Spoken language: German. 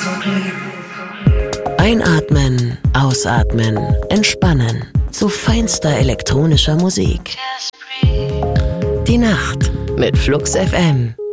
Einatmen, ausatmen, entspannen zu feinster elektronischer Musik. Die Nacht mit Flux FM.